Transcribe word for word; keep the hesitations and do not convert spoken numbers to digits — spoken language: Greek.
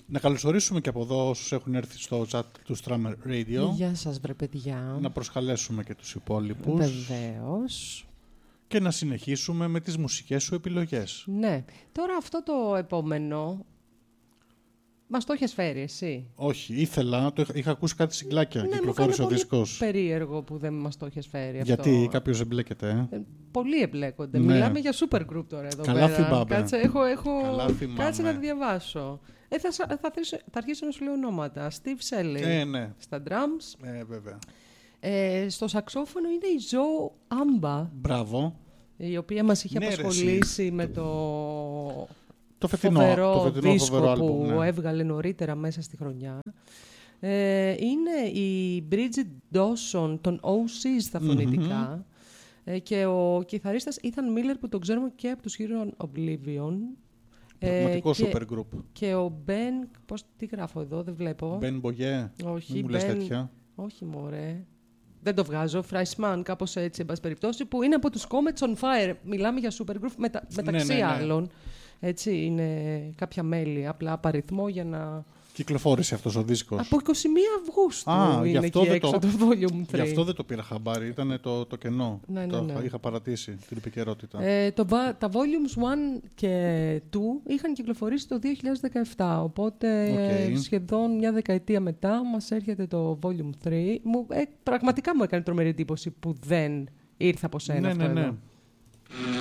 Να καλωσορίσουμε και από εδώ όσους έχουν έρθει στο chat του Strammer Radio. Γεια σας βρε παιδιά. Να προσκαλέσουμε και τους υπόλοιπους. Βεβαίως. Και να συνεχίσουμε με τις μουσικές σου επιλογές. Ναι. Τώρα αυτό το επόμενο μας το έχεις φέρει εσύ. Όχι, ήθελα, το είχα, είχα ακούσει κάτι συγκλάκια. Ναι, κυκλοφόρησε ο δίσκος. Περίεργο που δεν μας το έχεις φέρει αυτό. Γιατί κάποιος εμπλέκεται, ε? ε πολλοί εμπλέκονται. Ναι. Μιλάμε για super group τώρα εδώ Καλά πέρα. θυμάμαι. Κάτσε, έχω, έχω... Καλά θυμάμαι. Κάτσε να τη διαβάσω. Ε, θα, θα, θα, θα αρχίσω να σου λέω ονόματα. Steve Shelley Ε, ναι. στα drums. Ε, βέβαια. Ε, στο σαξόφωνο είναι η Joe Amba. Μπράβο. Η οποία μας είχε ναι, απασχολήσει με το, το φετινό, φοβερό, το φετινό δίσκο φοβερό που άλμπουμ, ναι. έβγαλε νωρίτερα μέσα στη χρονιά. Ε, είναι η Bridget Dawson των ο σι στα φωνητικά. Mm-hmm. Ε, και ο κιθαρίστας Ethan Miller που τον ξέρουμε και από τους Hero Oblivion. Πραγματικό ε, super και, group. Και ο Ben, πώς, τι γράφω εδώ, δεν βλέπω. Ben Boye. Όχι, Μην μου Ben, λες τέτοια. όχι μωρέ. Δεν το βγάζω. Φράισμαν, κάπως έτσι, εν πάση περιπτώσει, που είναι από τους Comets on Fire. Μιλάμε για super group μετα, μεταξύ ναι, ναι, ναι. άλλων. Έτσι, είναι κάποια μέλη, απλά απαριθμό για να... Κυκλοφόρησε αυτός ο δίσκος. Από εικοστή πρώτη Αυγούστου Α, είναι εκεί έξω το, το Volume τρία. Γι' αυτό δεν το πήρα χαμπάρι, ήταν το, το κενό. Ναι, ναι, το ναι. είχα παρατήσει την επικαιρότητα. Ε, το, τα Volumes ένα και δύο είχαν κυκλοφορήσει το δύο χιλιάδες δεκαεπτά, οπότε Okay. σχεδόν μια δεκαετία μετά μας έρχεται το Volume τρία. Μου, ε, πραγματικά μου έκανε τρομερή εντύπωση που δεν ήρθε από σένα ναι, αυτό ναι, ναι. εδώ.